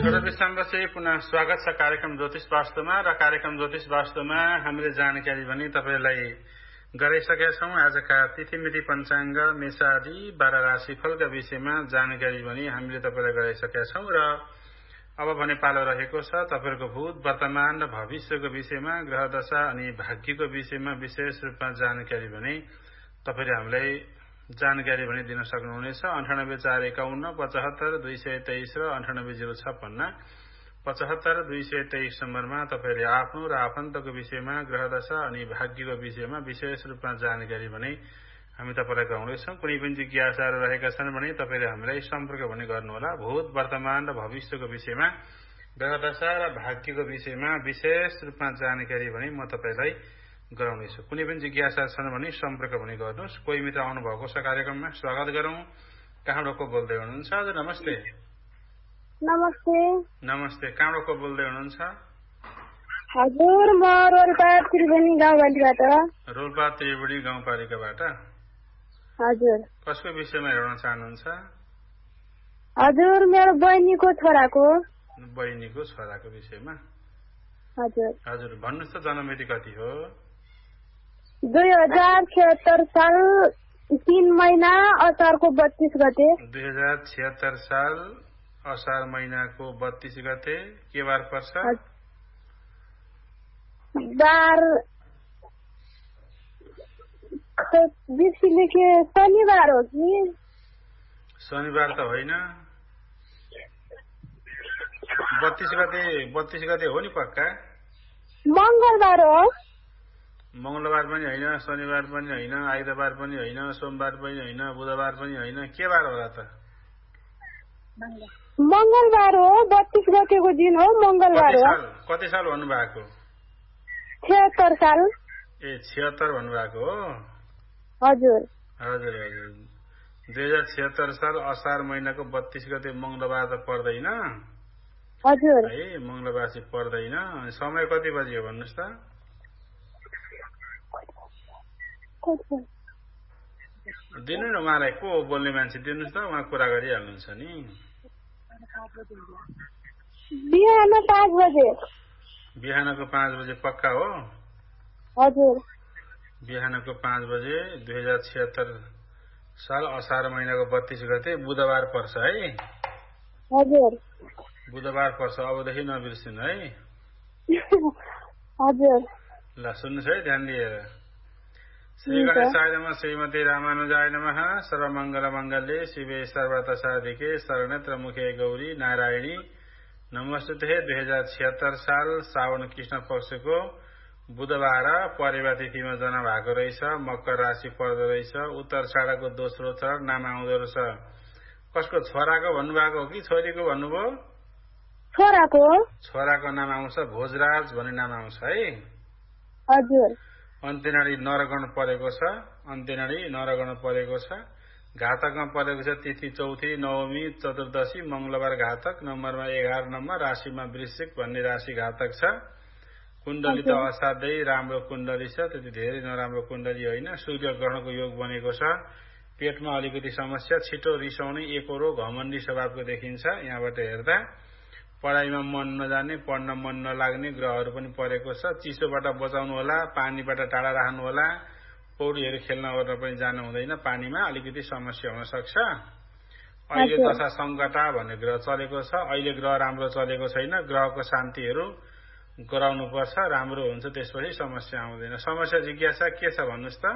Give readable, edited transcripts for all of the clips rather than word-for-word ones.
छोटो विश्रामपछि पुनः स्वागत छ कार्यक्रम ज्योतिष वास्तवमा र कार्यक्रम ज्योतिष वास्तवमा हामीले जानकारी भने तपाईलाई गराइसकेका छौं। आजका तिथिमिति पञ्चाङ्ग मेषादि 12 राशिफलका विषयमा जानकारी भने हामीले तपाईलाई गराइसकेका छौं र अब भने पालो रहेको छ तपाईहरुको भूत वर्तमान र भविष्यको विषयमा ग्रह दशा अनि भाग्यको विषयमा विशेष रूपमा जानकारी भने तपाईले हामीलाई जानकारी भने दिन सक्नुहुनेछ। 9841 75 223 र 98056 75 223 नम्बरमा तपाईले आफ्नो र आफन्तको विषयमा ग्रह दशा अनि भाग्यको विषयमा विशेष रूपमा जानकारी भने हामी तपाईलाई गराउँदैछौं। कुनै पनि जिज्ञासाहरू रहेका छन् भने तपाईले हामीलाई सम्पर्क भने गर्नुहोला। भूत वर्तमान र भविष्यको विषयमा ग्रह दशा र भाग्यको विषयमा विशेष रूपमा जानकारी भने म तपाईलाई गराउनेछु। कुनै पनि जिज्ञासा छन् भने सम्पर्क भने गर्नुहोस्। कोही मित्र आउनु भएको छ कार्यक्रममा, स्वागत गरौं। कहाँबाट को बोल्दै हुनुहुन्छ? हजुर नमस्ते। नमस्ते। नमस्ते। कहाँबाट को बोल्दै हुनुहुन्छ? हजुर म रोल्पा त्रिवेणी गाउँपालिकाबाट। रोल्पा त्रिवेणी गाउँपालिकाबाट? हजुर। कसको विषयमा हेर्न चाहनुहुन्छ? हजुर मेरो बहिनीको छोराको। बहिनीको छोराको विषयमा? हजुर। हजुर भन्नुस् त जन्ममिति कति हो? 2076 साल 3 महिना असारको 32 गते। 2076 साल असार महिनाको 32 गते के बार पर्छ? बार बिर्सिले के शनिबार हो कि? शनिबार त होइन। 32 गते हो नि पक्का? मंगलबार हो। मंगलबार पनि होइन, शनिबार पनि होइन, आइतबार पनि होइन, सोमबार पनि होइन, बुधबार पनि होइन, के बार होला त? मंगलबार हो। 32 गतेको दिन हो, मंगलबार हो। कति साल भन्नु भएको? 76 साल। ए 76 भन्नु भएको हो? हजुर। हजुर हजुर। 2076 साल असार महिनाको 32 गते मंगलबार त पर्दैन? हजुर। है मंगलबार चाहिँ पर्दैन। समय कति बजे हो भन्नुस् त? दिनु न उहाँलाई, को बोल्ने मान्छे दिनुस् त, उहाँ कुरा गरिहाल्नुहुन्छ नि। बिहान 5 बजे। बिहानको 5 बजे पक्का हो? हजुर। बिहानको 5 बजे 2076 साल असार महिनाको 32 गते बुधबार पर्छ है? हजुर। बुधबार पर्छ। अबदेखि नबिर्सिनु है। हजुर। ल सुन्नुहोस् है ध्यान दिएर। श्री गणेशाय नमः, श्रीमती रामानुजाय नमः, सर्वमङ्गल मङ्गल्ये शिवे सर्वत साधिके शरणत्र मुखे गौरी नारायणी नमस्ते। 2076 साल साउन कृष्ण पक्षको बुधबार परेवा तिथिमा जन्म भएको रहेछ। मकर राशि पर्दो रहेछ। उत्तर छाडाको दोस्रो चरण नाम आउँदो रहेछ। कसको छोराको भन्नुभएको हो कि छोरीको भन्नुभयो? छोराको। छोराको नाम आउँछ भोजराज भन्ने नाम आउँछ है? हजुर। अन्त्यनाडी नरगण परेको छ। अन्त्यनाडी नरगण परेको छ। घातकमा परेको छ तिथि चौथी, नवमी, चतुर्दशी, मंगलबार घातक। नम्बरमा 11 नम्बर। राशिमा वृश्चिक भन्ने राशि घातक छ। कुण्डली त असाध्यै राम्रो कुण्डली छ, त्यति धेरै नराम्रो कुण्डली होइन। सूर्य ग्रहणको योग बनेको छ। पेटमा अलिकति समस्या, छिटो रिसाउने, एकोरो, घमण्डी स्वभावको देखिन्छ। यहाँबाट हेर्दा पढाइमा मन नजाने, पढ्न मन नलाग्ने ग्रहहरू पनि परेको छ। चिसोबाट बचाउनु होला, पानीबाट टाढा राख्नु होला। पौडीहरू खेल्न गर्न पनि जानु हुँदैन, पानीमा अलिकति समस्या हुन सक्छ। अहिले दशा संकटा भन्ने ग्रह चलेको छ। अहिले ग्रह राम्रो चलेको छैन। ग्रहको शान्तिहरू गराउनु पर्छ, राम्रो हुन्छ, त्यसपछि समस्या आउँदैन। समस्या जिज्ञासा के छ भन्नुस् त?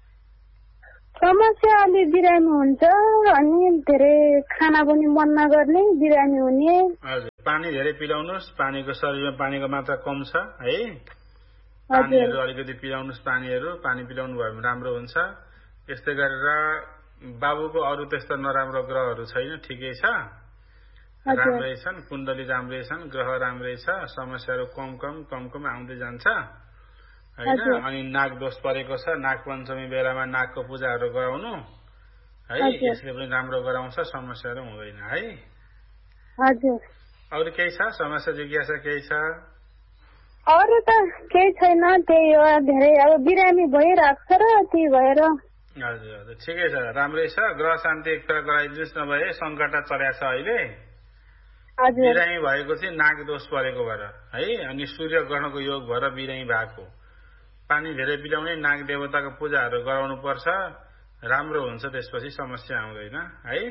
समस्या अलि बिरामी हुन्छ अनि धेरै खाना पनि मन नगर्ने, बिरामी हुने। हजुर। पानी धेरै पिलाउनुस्। पानीको शरीरमा पानीको मात्रा कम छ है? पानीहरू अलिकति पिलाउनुस्। पानी पिलाउनु भयो भने राम्रो हुन्छ। यस्तै गरेर बाबुको अरू त्यस्तो नराम्रो ग्रहहरू छैन, ठिकै छ, राम्रै छन्। कुण्डली राम्रै छन्, ग्रह राम्रै छ। समस्याहरू कम आउँदै जान्छ हैन? अनि नाग दोष परेको छ। नाग पञ्चमी बेलामा नागको पूजाहरू गराउनु है, यसले पनि राम्रो गराउँछ, समस्याहरू हुँदैन है? हजुर। अरू केही छ समस्या जिज्ञासा केही छ? अरू त केही छैन, त्यही हो, धेरै अब बिरामी भइरहेको छ र त्यही भएर। हजुर हजुर ठिकै छ, राम्रै छ। ग्रह शान्ति एक फेर गराइदिनुहोस्, नभए सङ्कट चल्या छ अहिले। बिरामी भएको चाहिँ नाग दोष परेको भएर है, अनि सूर्य ग्रहणको योग भएर बिरामी भएको। पानी धेरै पिलाउने, नाग देवताको पूजाहरू गराउनु पर्छ, राम्रो हुन्छ, त्यसपछि समस्या आउँदैन है।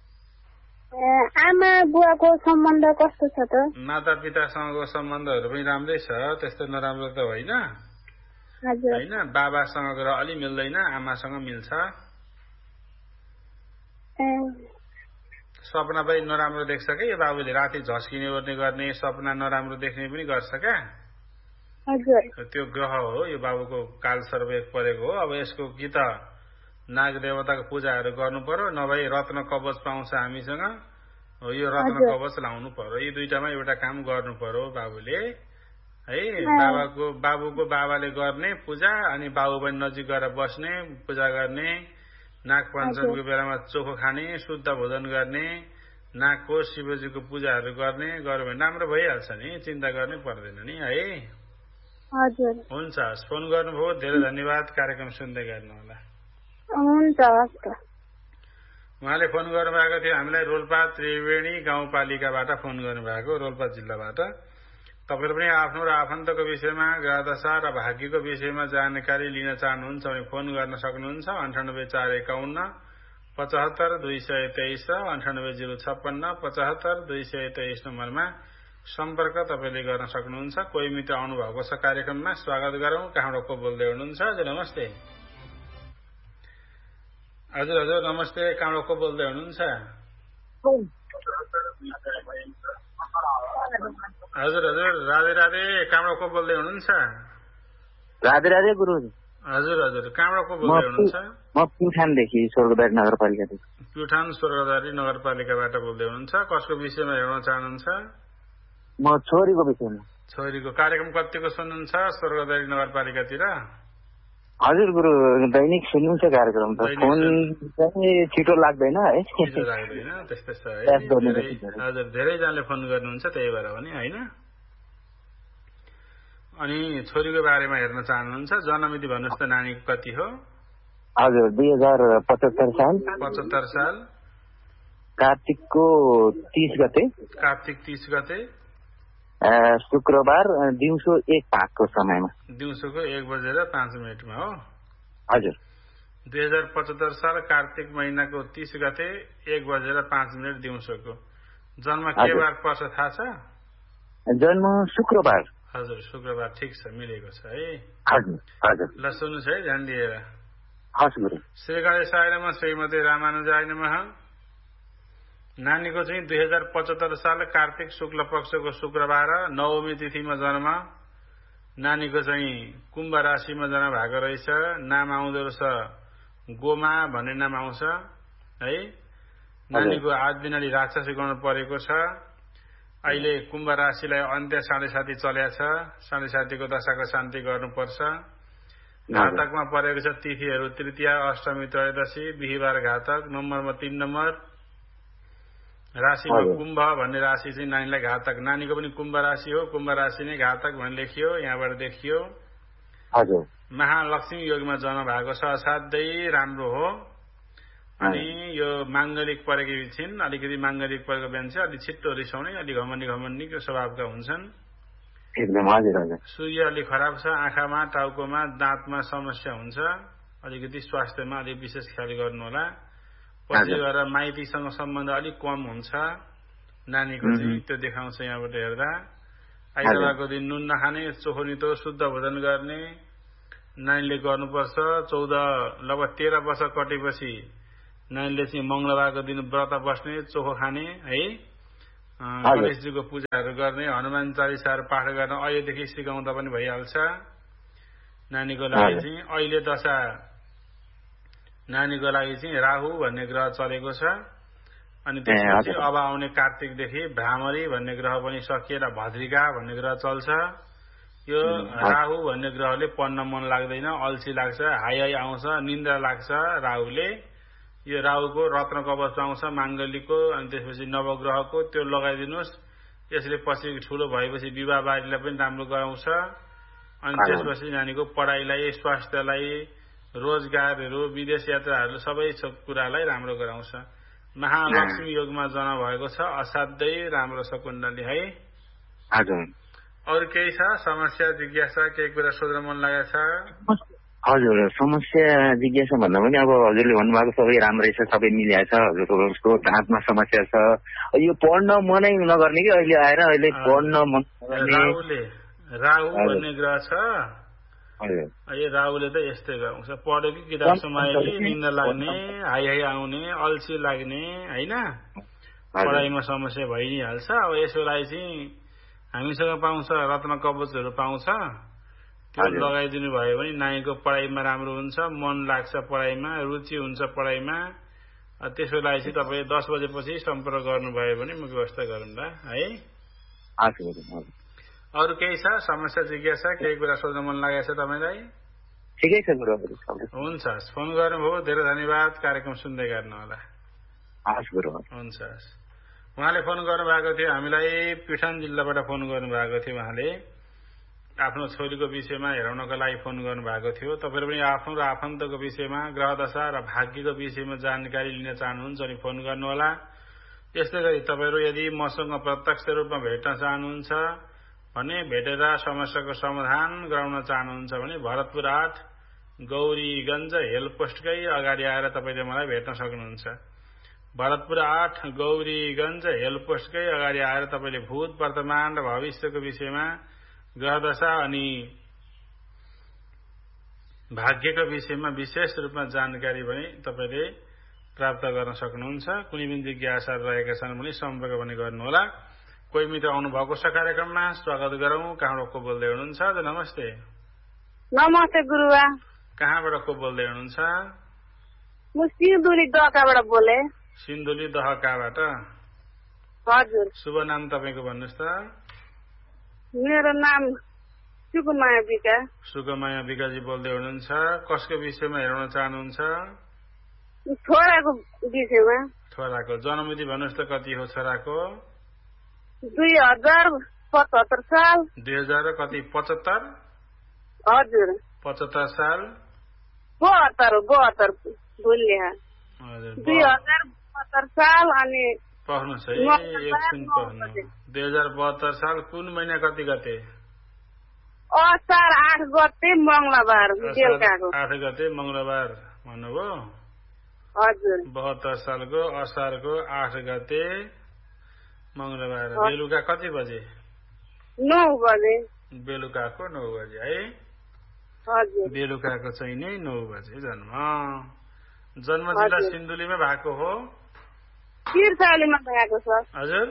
आमा बुवाको सम्बन्ध कस्तो छ त? माता पितासँगको सम्बन्धहरू पनि राम्रै छ, त्यस्तो नराम्रो त होइन होइन। बाबासँग अलि मिल्दैन, आमासँग मिल्छ। सपना पनि नराम्रो देख्छ कि यो बाबुले, राति झस्किने ओर्ने गर्ने, सपना नराम्रो देख्ने पनि गर्छ क्या। त्यो ग्रह हो, यो बाबुको काल सर्प परेको हो। अब यसको कि त नाग देवताको पूजाहरू गर्नु पर्यो, नभए रत्न कवच पाउँछ हामीसँग, यो रत्न कवच लाउनु पर्यो। यी दुईटामा एउटा काम गर्नु पर्यो बाबुले है। बाबुको बाबाले गर्ने पूजा, अनि बाबु पनि नजिक गएर बस्ने, पूजा गर्ने, नाग पञ्चमीको बेलामा चोखो खाने, शुद्ध भोजन गर्ने, नागको शिवजीको पूजाहरू गर्ने, गर्यो भने राम्रो भइहाल्छ नि, चिन्ता गर्नै पर्दैन नि है। हुन्छ, फोन गर्नुभयो, धेरै धन्यवाद। कार्यक्रम सुन्दै गर्नु होला। हुन्छ। उहाँले फोन गर्नुभएको थियो हामीलाई रोल्पा त्रिवेणी गाउँपालिकाबाट फोन गर्नुभएको, रोल्पा जिल्लाबाट। तपाईहरु पनि आफ्नो र आफन्तको विषयमा, ग्रहदशा र भाग्यको विषयमा जानकारी लिन चाहनुहुन्छ भने फोन गर्न सक्नुहुन्छ। 9841 75 223 98 056 75 223 नम्बरमा सम्पर्क तपाईले गर्न सक्नुहुन्छ। कोही मित्र आउनु भएको छ कार्यक्रममा, स्वागत गरौं। कहाँबाट को बोल्दै हुनुहुन्छ? हजुर नमस्ते। हजुर नमस्ते, कहाँबाट को बोल्दै हुनुहुन्छ? हजुर राधे राधे, कहाँबाट को बोल्दै हुनुहुन्छ? राधे राधे गुरुजी। हजुर कहाँबाट को बोल्दै हुनुहुन्छ? म प्युठानदेखि, स्वर्गदारी नगरपालिकादेखि। प्युठान स्वर्गदारी नगरपालिकाबाट बोल्दै हुनुहुन्छ। कसको विषयमा हेर्न चाहनुहुन्छ? म छोरीको विषयमा। छोरीको। कार्यक्रम कतिको सुन्नुहुन्छ स्वर्गदारी नगरपालिकातिर? हजुर गुरु, दैनिक सुन्नुहुन्छ कार्यक्रम त। फोन चाहिँ छिटो लाग्दैन है। छिटो लाग्दैन, त्यस्तै छ है। हजुर, धेरैजनाले फोन गर्नुहुन्छ, त्यही भएर पनि होइन। अनि छोरीको बारेमा हेर्न चाहनुहुन्छ? जन्ममिति भन्नुहोस् त, नानीको कति हो? हजुर, 2075 साल। 75 साल। कार्तिकको 30 गते। कार्तिक 30 गते। शुक्रबार दिउँसो 1:05 समयमा। दिउँसोको 1:05 हो। हजुर। 2075 साल कार्तिक महिनाको 30 गते 1:05 दिउँसोको। जन्म के बार पर्छ थाहा छ? जन्म शुक्रबार। हजुर, शुक्रबार। ठिक छ, मिलेको छ है। हजुर। ल सुन्नुहोस् है, ध्यान दिएर। हस् गुरु। श्री गणेशाय नमः, श्रीमती रामानुजाय नमः। नानीको चाहिँ 2075 साल कार्तिक शुक्ल पक्षको शुक्रबार नवमी तिथिमा जन्म। नानीको चाहिँ कुम्भ राशिमा जन्म भएको रहेछ। नाम आउँदो रहेछ गोमा भन्ने नाम आउँछ है। नानीको 8 दिनले राक्षसी गण परेको छ। अहिले कुम्भ राशिलाई अन्त्य 7.5 चल्या छ। 7.5को दशाको शान्ति गर्नुपर्छ। घातकमा परेको छ तिथिहरू तृतीया, अष्टमी, त्रयोदशी, बिहीबार घातक। नम्बरमा 3 नम्बर। राशिमा कुम्भ भन्ने राशि चाहिँ नानीलाई घातक। नानीको पनि कुम्भ राशि हो, कुम्भ राशि नै घातक भन्ने लेखियो, यहाँबाट देखियो। हजुर। महालक्ष्मी योगमा जन्म भएको छ, असाध्यै राम्रो हो। अनि यो माङ्गलिक परेकी छिन्, अलिकति माङ्गलिक परेको मान्छे अलि छिट्टो रिसाउने, अलि घमण्डी स्वभावका हुन्छन्। एकदम। हजुर। सूर्य अलि खराब छ, आँखामा, टाउकोमा, दाँतमा समस्या हुन्छ। अलिकति स्वास्थ्यमा अलिक विशेष ख्याल गर्नु होला। पछि गएर माइतीसँग सम्बन्ध अलिक कम हुन्छ नानीको चाहिँ, त्यो देखाउँछ यहाँबाट हेर्दा। आइतबारको दिन नुन नखाने, चोखो नितो शुद्ध भोजन गर्ने नानीले गर्नुपर्छ। लगभग 13 वर्ष कटेपछि नानीले चाहिँ मंगलबारको दिन व्रत बस्ने, चोखो खाने है। गणेशजीको पूजाहरू गर्ने, हनुमान चालिसाहरू पाठ गर्न अहिलेदेखि सिकाउँदा पनि भइहाल्छ नानीको लागि चाहिँ। अहिले दशा नानीको लागि चाहिँ राहु भन्ने ग्रह चलेको छ। अनि त्यसपछि अब आउने कार्तिकदेखि भ्रामरी भन्ने ग्रह पनि सकिएर भद्रिका भन्ने ग्रह चल्छ। यो राहु भन्ने ग्रहले पढ्न मन लाग्दैन, अल्छी लाग्छ, हाई आउँछ, निन्द्रा लाग्छ राहुले। यो राहुको रत्न कवच आउँछ माङ्गलिकको, अनि त्यसपछि नवग्रहको, त्यो लगाइदिनुहोस्। यसले पछि ठुलो भएपछि विवाह बारीलाई पनि राम्रो गराउँछ। अनि त्यसपछि नानीको पढाइलाई, स्वास्थ्यलाई, रोजगारहरू, विदेश यात्राहरू सबै कुरालाई राम्रो गराउँछ। महालक्ष्मी योगमा जन्म भएको छ, असाध्यै राम्रो छ कुण्डली है। हजुर। अरू केही छ समस्या जिज्ञासा, केही कुरा सोध्न मन लागेको छ? हजुर, समस्या जिज्ञासा भन्दा पनि अब हजुरले भन्नुभएको सबै राम्रै छ, सबै मिलाएको छ। हजुरको उसको दाँतमा समस्या छ, यो पढ्न मनै नगर्ने कि अहिले पढ्न मन नगर्ने। राहु भन्ने ग्रह छ। हजुर। यो राहुले त यस्तै गराउँछ, पढ्यो कि किताब समायो कि निन्द लाग्ने, हाई आउने, अल्छी लाग्ने होइन, पढाइमा समस्या भइ नै हाल्छ। अब यसोलाई चाहिँ हामीसँग पाउँछ, रत्न कवचहरू पाउँछ, त्यो लगाइदिनु भयो भने नानीको पढाइमा राम्रो हुन्छ, मन लाग्छ पढाइमा, रुचि हुन्छ पढाइमा। त्यसको लागि चाहिँ तपाईँ 10 बजेपछि सम्पर्क गर्नुभयो भने म व्यवस्था गरौँला है। अरू केही छ समस्या जिज्ञासा, केही कुरा सोध्न मन लागेको छ तपाईँलाई? ठिकै छ गुरु। हुन्छ, फोन गर्नुभयो, धेरै धन्यवाद। कार्यक्रम सुन्दै गर्नु होला। हुन्छ। उहाँले फोन गर्नुभएको थियो हामीलाई, प्युठान जिल्लाबाट फोन गर्नुभएको थियो। उहाँले आफ्नो छोरीको विषयमा हेराउनको लागि फोन गर्नुभएको थियो। तपाईँहरू पनि आफ्नो र आफन्तको विषयमा, ग्रहदशा र भाग्यको विषयमा जानकारी लिन चाहनुहुन्छ भने फोन गर्नुहोला। त्यस्तै गरी तपाईँहरू यदि मसँग प्रत्यक्ष रूपमा भेट्न चाहनुहुन्छ भने, भेटेर समस्याको समाधान गराउन चाहनुहुन्छ भने भरतपुर 8 गौरीगञ्ज हेलपोस्टकै अगाडि आएर तपाईँले मलाई भेट्न सक्नुहुन्छ। भरतपुर 8 गौरीगञ्ज हेलपोस्टकै अगाडि आएर तपाईँले भूत, वर्तमान र भविष्यको विषयमा, ग्रहदशा अनि भाग्यको विषयमा विशेष रूपमा जानकारी पनि तपाईँले प्राप्त गर्न सक्नुहुन्छ। कुनै पनि जिज्ञासा रहेका छन् भने सम्पर्क पनि गर्नुहोला। कोही मित्र आउनुभएको छ कार्यक्रममा, स्वागत गरौँ। कहाँबाट को बोल्दै हुनुहुन्छ? नमस्ते। नमस्ते गुरुवा। कहाँबाट को बोल्दै हुनुहुन्छ? म सिन्धुली दहकाबाट बोले। सिन्धुली दहकाबाट? हजुर। शुभ नाम तपाईँको भन्नुहोस् त। मेरो नाम सुकुमाया बिका। सुकुमाया बिकाजी बोल्दै हुनुहुन्छ। कसको विषयमा हेराउन चाहनुहुन्छ? छोराको विषयमा। छोराको जन्ममिति भन्नुहोस् त, कति हो छोराको? 2075 साल। 2000 कति? 75? हजुर। 75 साल। 72 भुल्ले। हजुर। 2072 साल। अनि पढ्नुहोस् है, एकछिन पढ्नु। 2072 साल कुन महिना कति गते? असार 8 गते मंगलबार बेलुकाको। 8 गते मंगलबार भन्नुभयो? हजुर। 72 सालको असारको 8 गते मंगलबार बेलुका कति बजे? 9 बजे। बेलुकाको 9 बजे है? हजुर। बेलुकाको चाहिँ नै 9 बजे जन्म। जन्म जिल्ला सिन्धुलीमा भएको हो? तीर्थालीमा भएको छ। हजुर?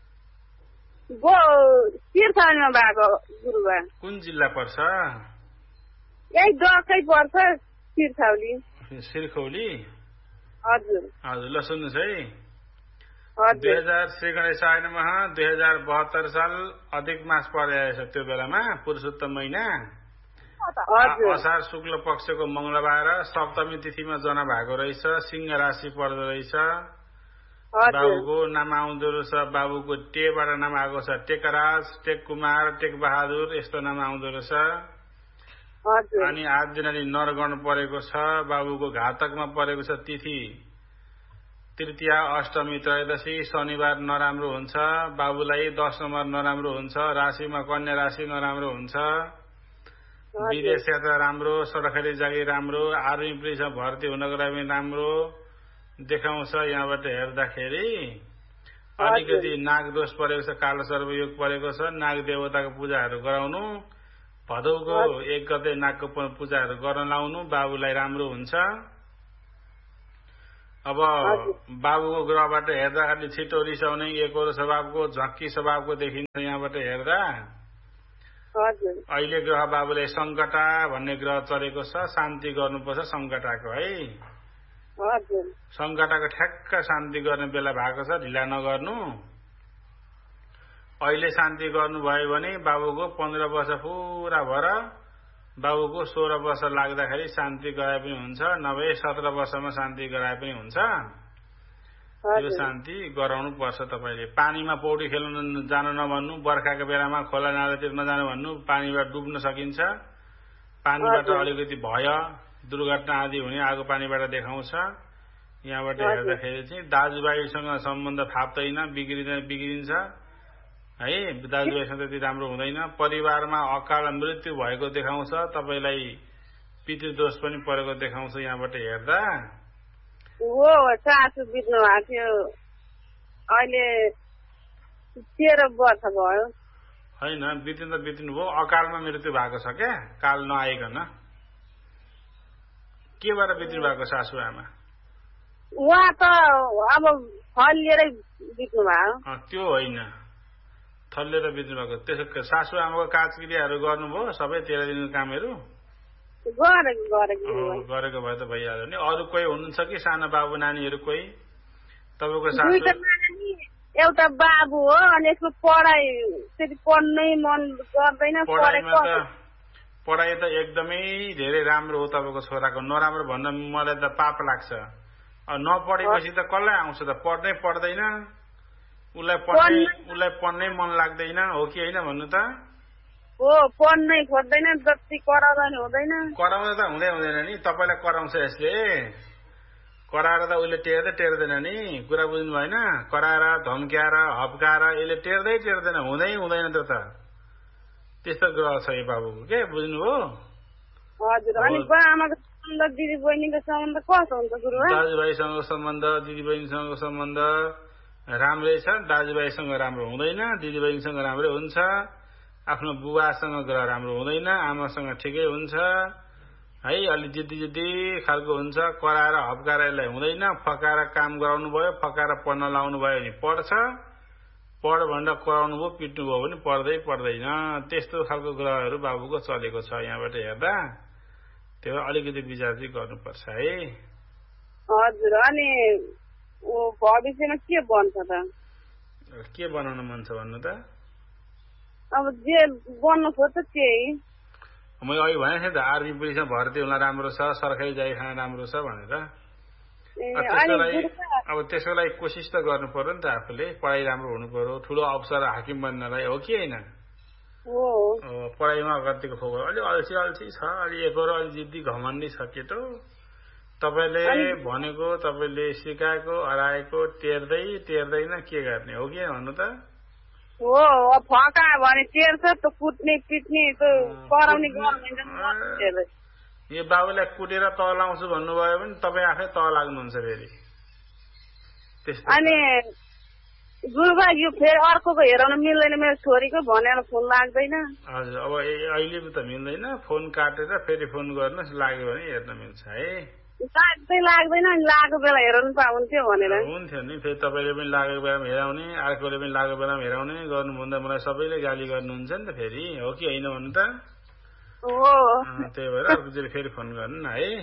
तीर्थालीमा भएको गुरुबा। कुन जिल्ला पर्छ? यही दकै पर्छ, तीर्थाली। सिरखौली? हजुर। हजुर, ल सुन्नुहोस् है। 2000 श्री गणेशाय नमः। 2072 साल अधिक मास परेछ त्यो बेलामा, पुरुषोत्तम महिना, असार शुक्ल पक्षको मंगलबार सप्तमी तिथिमा जन्म भएको रहेछ। सिंह राशि पर्दो रहेछ। बाबुको नाम आउँदो रहेछ, बाबुको टेबाट नाम आएको छ टेकराज, टेक कुमार, टेक बहादुर, यस्तो नाम आउँदो रहेछ। अनि 8 दिनाले नरगण परेको छ। बाबुको घातकमा परेको छ तिथि तृतीया, अष्टमी, त्रयोदशी, शनिबार नराम्रो हुन्छ। बाबुलाई 10 नम्बर नराम्रो हुन्छ। राशिमा कन्या राशि नराम्रो हुन्छ। विदेश यात्रा राम्रो, सरकारी जागिर राम्रो, आर्मी पुलिसमा भर्ती हुनको लागि राम्रो देखाउँछ। यहाँबाट हेर्दाखेरि अलिकति नाग दोष परेको छ, कालो सर्वयोग परेको छ। नाग देवताको पूजाहरू गराउनु, भदौको 1 गते नागको पूजाहरू गर्न लाउनु बाबुलाई राम्रो हुन्छ। अब बाबुको ग्रहबाट हेर्दाखेरि छिटो रिसाउने, एकोरो स्वभावको, झक्की स्वभावको देखिन्छ यहाँबाट हेर्दा। अहिले ग्रह बाबुलाई सङ्कटा भन्ने ग्रह चलेको छ। शान्ति गर्नुपर्छ सङ्कटाको है। सङ्कटाको ठ्याक्क शान्ति गर्ने बेला भएको छ, ढिला नगर्नु। अहिले शान्ति गर्नुभयो भने बाबुको 15 वर्ष पुरा भएर बाबुको 16 वर्ष लाग्दाखेरि शान्ति गराए पनि हुन्छ, नभए 17 वर्षमा शान्ति गराए पनि हुन्छ। यो शान्ति गराउनु पर्छ। तपाईँले पानीमा पौडी खेल्न जान नभन्नु, बर्खाको बेलामा खोला नालातिर नजानु भन्नु, पानीबाट डुब्न सकिन्छ। पानीबाट अलिकति भय दुर्घटना आदि हुने आगो पानीबाट देखाउँछ। यहाँबाट हेर्दाखेरि चाहिँ दाजुभाइसँग सम्बन्ध फाप्दैन, बिग्रिन्छ है। दाजुभाइसँग त्यति राम्रो हुँदैन। परिवारमा अकाल मृत्यु भएको देखाउँछ, तपाईलाई पितृदोष पनि परेको देखाउँछ यहाँबाट हेर्दा। हो सासु बित्नु भएको थियो, अहिले 13 वर्ष भयो। होइन बितिनु भयो, अकालमा मृत्यु भएको छ क्या, काल नआइकन। केबाट बित्नु भएको सासु आमा? उहाँ त अब फलिएरै बित्नु भयो। त्यो होइन, थल्लिएर बित्नु भएको। त्यसो सासु आमाको काजक्रियाहरू गर्नुभयो सबै 13 दिनको कामहरू? गरेको भए त भइहाल्यो नि। अरू कोही हुनुहुन्छ कि सानो बाबु नानीहरू कोही तपाईँको सासु? एउटा बाबु हो, अनि यसको पढाइ त्यति पढ्नै मन गर्दैन। पढाइ त एकदमै धेरै राम्रो हो तपाईँको छोराको, नराम्रो भन्न मलाई त पाप लाग्छ। नपढेपछि त कसलाई आउँछ त? पढ्नै पढ्दैन, उसलाई पढ्नै मन लाग्दैन हो कि होइन भन्नु त? हो, पढ्नै खोज्दैन, जति कराउँदा नि हुँदैन। कराउँदा त हुँदैन नि, तपाईँलाई कराउँछ यसले। कराएर त उसले टेर्दैन नि, कुरा बुझ्नु भएन? कराएर धम्क्याएर हप्काएर यसले टेर्दैन, हुँदैन त्यो त। त्यस्तो ग्रह छ यो बाबुको, के बुझ्नुभयो? हजुर। अनि आमाको सम्बन्ध, दिदी बहिनीको सम्बन्ध कस्तो हुन्छ गुरुबा? दाजुभाइसँगको सम्बन्ध, दिदी बहिनीसँगको सम्बन्ध राम्रै छ। दाजुभाइसँग राम्रो हुँदैन, दिदी बहिनीसँग राम्रै हुन्छ। आफ्नो बुवासँग ग्रह राम्रो हुँदैन, आमासँग ठिकै हुन्छ है। अलि जिद्दी खालको हुन्छ। कराएर हप्काएर यसलाई हुँदैन। फकाएर काम गराउनु भयो, फकाएर पढ्न लाउनु भयो भने पढ्छ, पढ भनेर कराउनु भयो, पिट्नु भयो भने पढ्दैन। त्यस्तो खालको ग्रहहरू बाबुको चलेको छ यहाँबाट हेर्दा। त्यो अलिकति विचार चाहिँ गर्नुपर्छ है। हजुर। अनि भविष्यमा के बन्छ त? के बनाउन मन छ भन्नु त? अब जे बन्नु खोज्छ त्यही। मैले अघि भने थिएँ त, आर्मी पुलिसमा भर्ती हुन राम्रो छ, सरकारी जागिर खान राम्रो छ भनेर। अब त्यसको लागि कोसिस त गर्नु पर्यो नि त आफूले। पढाइ राम्रो हुनु पर्यो, ठुलो अफसर हाकिम बन्नलाई हो कि होइन? पढाइमा कतिको फोकस। अलि अल्छी छ, अलि एकरो, अलि जिद्दी घमण्डी छ केटो। तपाईँले भनेको, तपाईँले सिकाएको, हराएको टेर्दैन के गर्ने हो कि भन्नु त? हो, फका भने टेर्छ, त कुट्ने पिट्ने कराउने गर्नु। यो बाबुलाई कुटेर तल लाउँछु भन्नुभयो भने तपाईँ आफै तल लाग्नुहुन्छ फेरि। अनि गुरुबा यो फेरि अर्कोको हेराउन मिल्दैन, मेरो छोरीको भनेर फोन लाग्दैन। हजुर, अब अहिले त मिल्दैन। फोन काटेर फेरि फोन गर्नुहोस्, लाग्यो भने हेर्न मिल्छ है। लाग्दैन, लागेको बेला हेराउनु पाउँथ्यो भनेर। हुन्थ्यो नि, फेरि तपाईँले पनि लागेको बेलामा हेराउने, अर्कोले पनि लागेको बेलामा हेराउने गर्नुभन्दा मलाई सबैले गाली गर्नुहुन्छ नि त फेरि, हो कि होइन भन्नु त? त्यही भएर अर्कोचोटि फेरि फोन गर्नु न है।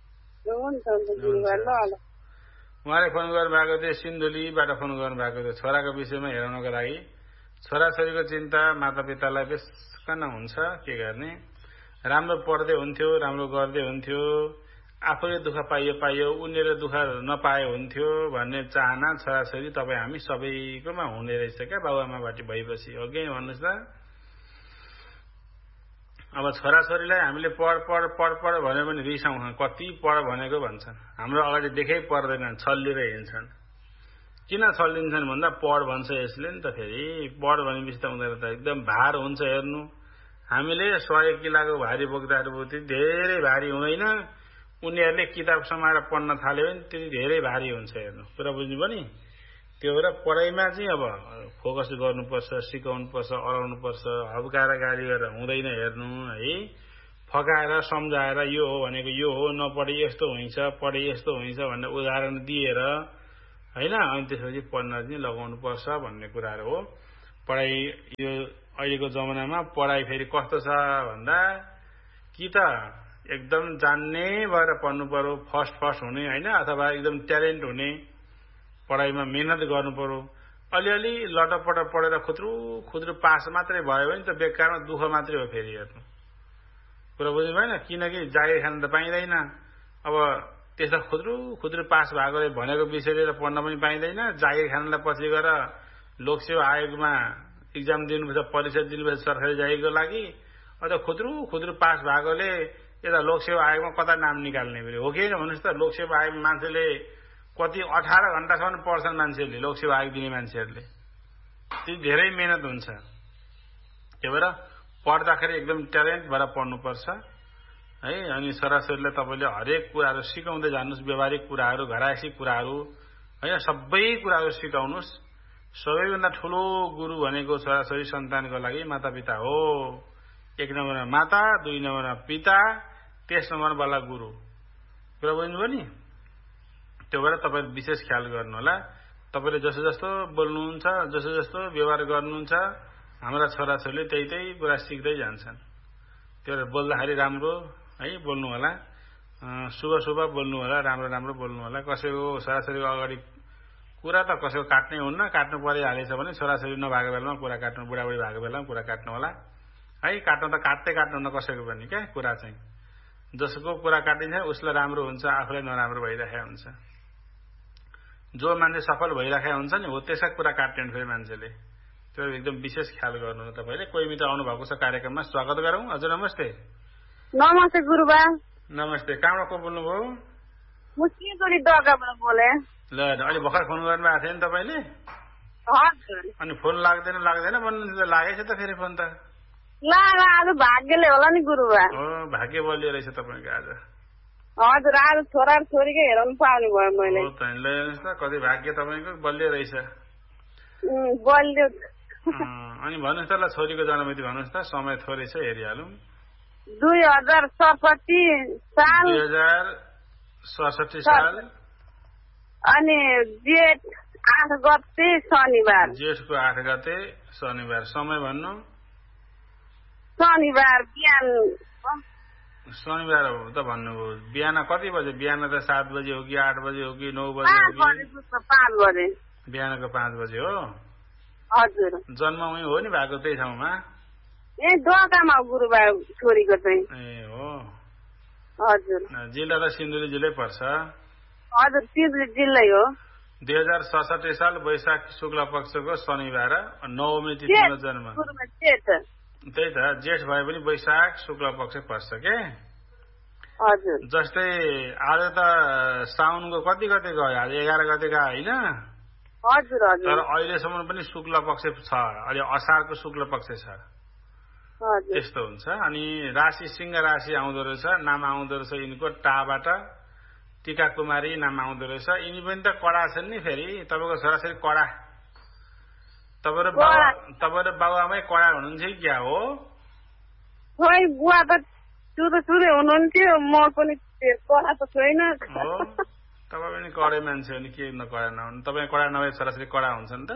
उहाँले फोन गर्नुभएको थियो, सिन्धुलीबाट फोन गर्नुभएको थियो, छोराको विषयमा हेराउनको लागि। छोराछोरीको चिन्ता मातापितालाई बेसकन हुन्छ, के गर्ने। राम्रो पढ्दै हुन्थ्यो, राम्रो गर्दै हुन्थ्यो, आफूले दुःख पाइयो, उनीहरूले दुःख नपाए हुन्थ्यो भन्ने चाहना छोराछोरी तपाईँ हामी सबैकोमा हुने रहेछ क्या, बाबुआमाबाट भएपछि हो कि भन्नुहोस् त? अब छोराछोरीलाई हामीले पढ भन्यो भने रिसाउँछन्, कति पढ भनेको भन्छन्। हाम्रो अगाडि देखे पढ्दैनन्, छल्लिएर हिँड्छन्। किन छल्लिन्छन् भन्दा पढ भन्छ यसले नि त। फेरि पढ भनेपछि त उनीहरू त एकदम भार हुन्छ। हेर्नु, हामीले 100 किलोको भारी बोक्दाखेरि धेरै भारी हुँदैन, उनीहरूले किताब समाएर पढ्न थाल्यो भने त्यति धेरै भारी हुन्छ। हेर्नु, कुरा बुझ्नुभयो नि? त्यो भएर पढाइमा चाहिँ अब फोकस गर्नुपर्छ, सिकाउनुपर्छ, अराउनुपर्छ। हप्काएर गाली गरेर हुँदैन। हेर्नु है, फकाएर सम्झाएर यो हो भनेको यो हो, नपढे यस्तो हुन्छ, पढे यस्तो हुन्छ भन्ने उदाहरण दिएर होइन, अनि त्यसपछि पढ्न चाहिँ लगाउनुपर्छ भन्ने कुराहरू हो। पढाइ यो अहिलेको जमानामा पढाइ फेरि कस्तो छ भन्दा, कि त एकदम जान्ने भएर पढ्नु पर्यो, फर्स्ट हुने होइन, अथवा एकदम ट्यालेन्ट हुने, पढाइमा मेहनत गर्नु पर्यो। अलिअलि लटपट पढेर खुद्रु पास मात्रै भयो भने त बेकारमा दुःख मात्रै हो। फेरि हेर्नु, कुरा बुझ्नु भएन? किनकि जागिर खान त पाइँदैन। अब त्यस्ता खुद्रु पास भएकोले भनेको विषय लिएर पढ्न पनि पाइँदैन। जागिर खानलाई पछि गएर लोकसेवा आयोगमा इक्जाम दिनुपर्छ, परीक्षा दिनुपर्छ सरकारी जागिरको लागि। अझ खुद्रु पास भएकोले यता लोकसेवा आयोगमा कता नाम निकाल्ने फेरि, हो कि होइन भन्नुहोस् त? लोकसेवा आयोगमा मान्छेले कति 18 घण्टासम्म पढ्छन् मान्छेहरूले, लोकसेवा आयोग दिने मान्छेहरूले। त्यो धेरै मेहनत हुन्छ। त्यही भएर पढ्दाखेरि एकदम ट्यालेन्ट भएर पढ्नुपर्छ है। अनि छोराछोरीलाई तपाईँले हरेक कुराहरू सिकाउँदै जानुहोस्, व्यवहारिक कुराहरू, घरायसी कुराहरू होइन, सबै कुराहरू सिकाउनुहोस्। सबैभन्दा ठुलो गुरु भनेको छोराछोरी सन्तानको लागि मातापिता हो। 1 नम्बरमा माता, 2 नम्बरमा पिता, 3 नम्बरवाला गुरु। कुरा बुझ्नुभयो नि? त्यो भएर तपाईँ विशेष ख्याल गर्नु होला। तपाईँले जस्तो जस्तो बोल्नुहुन्छ, जस्तो जस्तो व्यवहार गर्नुहुन्छ, हाम्रा छोराछोरीले त्यही कुरा सिक्दै जान्छन्। त्यो भएर बोल्दाखेरि राम्रो है बोल्नु होला, शुभ शुभ बोल्नु होला, राम्रो राम्रो बोल्नु होला। कसैको छोराछोरीको अगाडि कुरा त कसैको काट्नै हुन्न, काट्नु परिहालेछ भने छोराछोरी नभएको बेलामा कुरा काट्नु, बुढाबुढी भएको बेलामा कुरा काट्नु होला है। काट्नु त काट्नु हुन्न कसैको पनि क्या कुरा चाहिँ। जसको कुरा काटिन्छ उसलाई राम्रो हुन्छ, आफूलाई नराम्रो भइरहेको हुन्छ। जो मान्छे सफल भइरहेको हुन्छ नि हो त्यसका कुरा काट्ने फेरि मान्छेले। त्यो एकदम विशेष ख्याल गर्नु हो तपाईँले। कोही मित्र आउनु भएको छ कार्यक्रममा, स्वागत गरौँ। हजुर नमस्ते। नमस्ते गुरुबा। नमस्ते। कहाँबाट को बोल्नुभयो? म सिलगढी दगाबाट बोले। ल अहिले भर्खर फोन गर्नु भएको थियो नि तपाईँले? हजुर। अनि फोन लाग्दैन भन्नु लागेछ त फेरि फोन त? आज भाग्यले होला नि गुरुबा। हो, भाग्य बलियो रहेछ तपाईँको आज। हजुर, आज छोरा छोरीकै हेराउनु पाउने भयो मैले। हो त, हेर्नुहोस् त कति भाग्य तपाईँको बलियो रहेछ। बलियो। अनि भन्नुहोस् त ल, छोरीको जन्ममिति भन्नुहोस् त, समय थोरै छ हेरिहालौँ। 2067 साल। 2067 साल। अनि जेठ 8 गते शनिबार। जेठको 8 गते शनिबार। समय भन्नु? शनिबार बिहान। शनिबार हो त भन्नुभयो। बिहान कति बजे? बिहान त 7 बजे हो कि 8 बजे हो कि 9 बजे हो कि? 5 बजे। बिहानको 5 बजे हो? हजुर। जन्म उही हो नि भएको त्यही ठाउँमा? ए दोकामा गुरुबा छोरीको चाहिँ। ए हो। हजुर। जिल्ला त सिन्धुली जिल्लै पर्छ? हजुर, सिन्धुली जिल्लै हो। 2067 साल वैशाख शुक्ल पक्षको शनिबार, 9औं तिथिमा जन्म। त्यही त, जेठ भए पनि वैशाख शुक्ल पक्ष पर्छ के? हजुर। जस्तै आज त साउनको कति गते गयो? आज 11 गते गयो होइन? हजुर हजुर। तर अहिलेसम्म पनि शुक्ल पक्ष छ, अहिले असारको शुक्ल पक्ष छ। त्यस्तो हुन्छ। अनि राशि सिंह राशि आउँदो रहेछ, नाम आउँदो रहेछ यिनको टाबाट, टीका कुमारी नाम आउँदो रहेछ। यिनी पनि त कडा छन् नि फेरि, तपाईँको छोराछोरी कडा। तपाईँहरू बाबुआमै कडा हुनुहुन्छ कि क्या हो? खोइ बुवा त सुरु हुनुहुन्थ्यो, म पनि कडा त छैन। हो, तपाईँ पनि कडै मान्छे हो नि, के कडा नहुनु? तपाईँ कडा नभए छोराछोरी कडा हुन्छ नि त?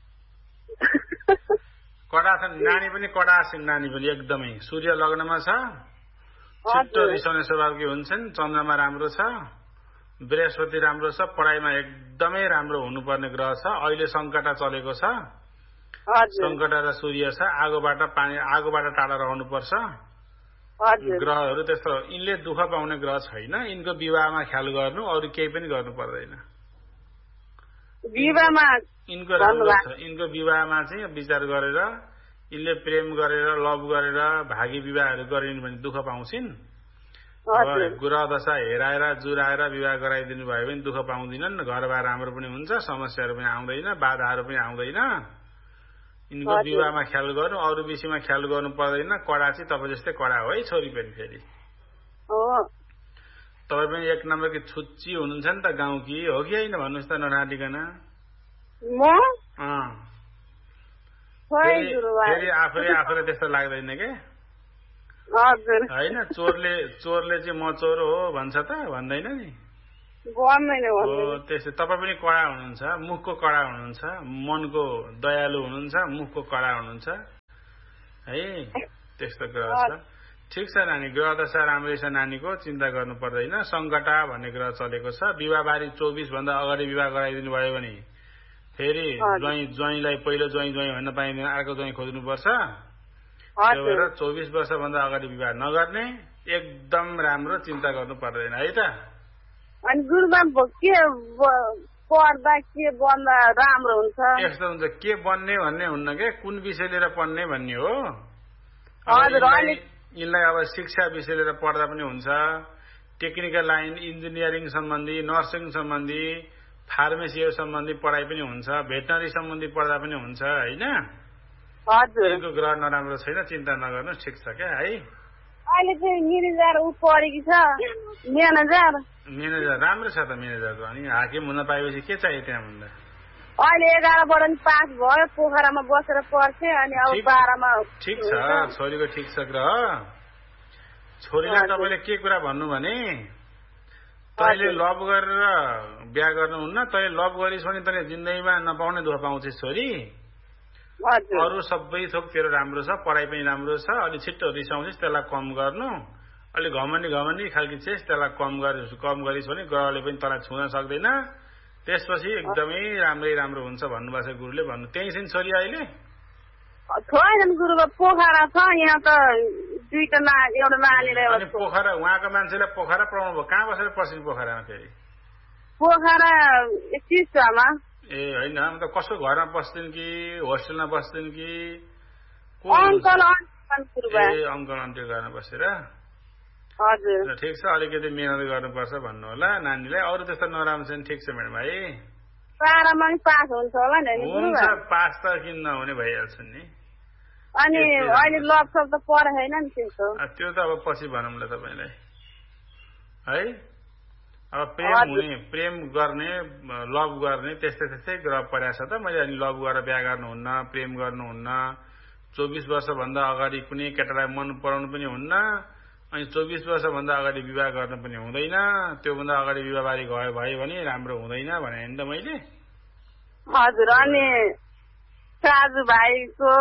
कडा छन्, नानी पनि कडा छन्। नानी पनि एकदमै सूर्य लग्नमा छ, छिट्टो रिसाउने स्वभावकी हुन्छन्, चन्द्रमा राम्रो छ, बृहस्पति राम्रो छ, पढाइमा एकदमै राम्रो हुनुपर्ने ग्रह छ। अहिले सङ्कटा चलेको छ, सङ्कटा र सूर्य छ, आगोबाट टाढा रहनुपर्छ ग्रहहरू। त्यस्तो यिनले दुःख पाउने ग्रह छैन। यिनको विवाहमा ख्याल गर्नु, अरू केही पनि गर्नु पर्दैन। यिनको राम्रो छ। यिनको विवाहमा चाहिँ विचार गरेर, यिनले प्रेम गरेर, लभ गरेर भागी विवाहहरू गरिन् भने दुःख पाउँछिन्। ग्रह दशा हेराएर जुराएर विवाह गराइदिनु भयो भने दुःख पाउँदिनन्। घरबार राम्रो पनि हुन्छ, समस्याहरू पनि आउँदैन, बाधाहरू पनि आउँदैन। यिनको विवाहमा ख्याल गर्नु, अरू विषयमा ख्याल गर्नु पर्दैन। कडा चाहिँ तपाईँ जस्तै कडा हो है छोरी पनि फेरि। तपाईँ पनि 1 नम्बरकी छुच्ची हुनुहुन्छ नि त गाउँकी, हो कि होइन भन्नुहोस् त नढाँटिकन। फेरि आफूले त्यस्तो लाग्दैन के होइन? चोरले चाहिँ म चोर हो भन्छ त, भन्दैन नि? त्यस्तै तपाईँ पनि कडा हुनुहुन्छ, मुखको कडा हुनुहुन्छ, मनको दयालु हुनुहुन्छ, मुखको कडा हुनुहुन्छ है। त्यस्तो ग्रह छ। ठिक छ नानी, ग्रह दशा राम्रै छ नानीको, चिन्ता गर्नु पर्दैन। सङ्कटा भन्ने ग्रह चलेको छ। विवाहबारी 24 भन्दा अगाडि विवाह गराइदिनु भयो भने फेरि ज्वाइँलाई पहिलो ज्वाइँ भन्न पाइँदैन, अर्को ज्वाइँ खोज्नुपर्छ। त्यही भएर 24 वर्षभन्दा अगाडि विवाह नगर्ने, एकदम राम्रो, चिन्ता गर्नु पर्दैन है त। अनि गुरुबा के पढ्दा के बन्दा राम्रो हुन्छ? यस्तो हुन्छ, के बन्ने भन्ने हुन्न के, कुन विषय लिएर पढ्ने भन्ने हो। यिनलाई अब शिक्षा विषय लिएर पढ्दा पनि हुन्छ, टेक्निकल लाइन, इन्जिनियरिङ सम्बन्धी, नर्सिङ सम्बन्धी, फार्मेसीहरू सम्बन्धी पढाइ पनि हुन्छ, भेटनरी सम्बन्धी पढ्दा पनि हुन्छ होइन। हजुर केहीको ग्रह नराम्रो छैन, चिन्ता नगर्नुहोस्, ठिक छ क्या है। अहिले चाहिँ म्यानेजर ऊ पढेकी छ, म्यानेजर राम्रो छ त म्यानेजरको। अनि हाकिम हुन पाएपछि के चाहियो त्यहाँ भन्दा? अहिले 11बाट नि पास भयो, पोखरामा बसेर पढ्थे अनि अब 12मा। ठिक छ, छोरीको ठिक छ ग्रह। छोरीलाई तपाईँले के कुरा भन्नु भने तैँले लभ गरेर बिहा गर्नुहुन्न, तैँले लभ गरिस् भने तैँले जिन्दगीमा नपाउने दुःख पाउँछस् छोरी। अरू सबै थोक तेरो राम्रो छ, पढाइ पनि राम्रो छ, अलि छिट्टो रिसाउँछस् त्यसलाई कम गर्नु, अलिक घमण्डी खालकी छेस् त्यसलाई कम गरिस् भने ग्रहले पनि तँलाई छुन सक्दैन। त्यसपछि एकदमै राम्रो हुन्छ भन्नुभएको छ गुरुले भन्नु। त्यही छिन् छोरी अहिले? छैन गुरुको पोखरा छ, यहाँ त दुईटा एउटा नानीले। अनि पोखरा उहाँको मान्छेलाई पोखरा पढाउनु भयो, कहाँ बसेर पढ्छिन् पोखरामा फेरि? पोखरा चिस्टामा। ए होइन, अन्त कसको घरमा बस्छिन् कि होस्टेलमा बस्छिन् कि? अङ्कल आन्टीको घरमा बसेर। हजुर ठिक छ, अलिकति मेहनत गर्नुपर्छ भन्नु होला नानीलाई। अरू त्यस्तो नराम्रो छैन, ठिक छ म्याडम है। 12मा नि पास हुन्छ होला नि? हुन्छ, पास त किन नहुने भइहाल्छ नि। अनि अहिले लभ सब त पढेन नि त्यस्तो। त्यो त अब पछि भनौँला तपाईँलाई है। अब प्रेम गर्ने लभ गर्ने त्यस्तै ग्रह परेको छ त। मैले अनि लभ गरेर बिहा गर्नुहुन्न, प्रेम गर्नुहुन्न, 24 वर्षभन्दा अगाडि कुनै केटालाई मन पराउनु पनि हुन्न, अनि 24 वर्षभन्दा अगाडि विवाह गर्न पनि हुँदैन, त्योभन्दा अगाडि विवाह बारी भयो भने राम्रो हुँदैन भने नि त मैले। हजुर अनि साजु भाइको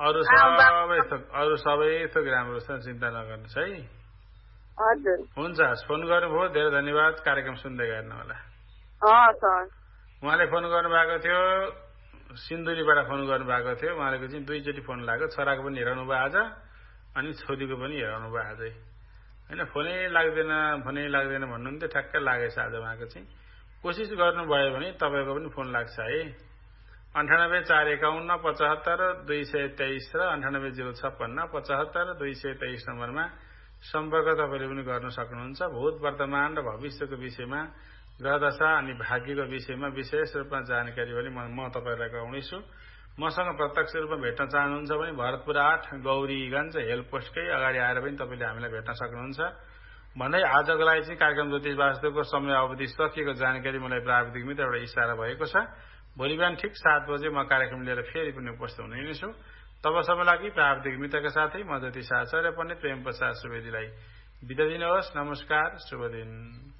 अरू सबै थोक राम्रो छ, चिन्ता नगर्नुहोस् है। हजुर हुन्छ, फोन गर्नुभयो, धेरै धन्यवाद। कार्यक्रम सुन्दै गर्नु होला। उहाँले फोन गर्नुभएको थियो सिन्धुलीबाट फोन गर्नुभएको थियो। उहाँले चाहिँ 2 चोटि फोन लाग्यो, छोराको पनि हेराउनु भयो आज अनि छोरीको पनि हेराउनु भयो आजै होइन। फोनै लाग्दैन भन्नुहुन्थ्यो, ठ्याक्कै लागेछ आज उहाँको चाहिँ। कोसिस गर्नुभयो भने तपाईँको पनि फोन लाग्छ है। 98 451 75 223 र 98 056 75 223 नम्बरमा सम्पर्क तपाईँले पनि गर्न सक्नुहुन्छ। भूत वर्तमान र भविष्यको विषयमा, ग्रहदशा अनि भाग्यको विषयमा विशेष रूपमा जानकारी पनि म तपाईँलाई गराउनेछु। मसँग प्रत्यक्ष रूपमा भेट्न चाहनुहुन्छ भने भरतपुर 8 गौरीगञ्ज हेल पोस्टकै अगाडि आएर पनि तपाईँले हामीलाई भेट्न सक्नुहुन्छ भन्दै आजको लागि चाहिँ कार्यक्रम ज्योतिष वास्तुको समय अवधि सकिएको जानकारी मलाई प्राविधिक मित्रबाट इसारा भएको छ। भोलि बिहान ठिक 7 बजे म कार्यक्रम लिएर फेरि पनि उपस्थित हुने नै छु। तबसम्मका लागि प्राविधिक मित्रका साथै म ज्योतिष आचार्य पण्डित प्रेम प्रसाद सुवेदीलाई बिदा दिनुहोस्। नमस्कार, शुभ दिन।